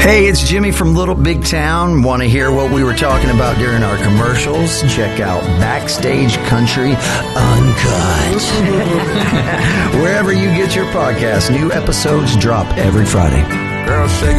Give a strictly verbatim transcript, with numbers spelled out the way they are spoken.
Hey, it's Jimmy from Little Big Town. Want to hear what we were talking about during our commercials? Check out Backstage Country Uncut. Wherever you get your podcast, new episodes drop every Friday. Girl, shake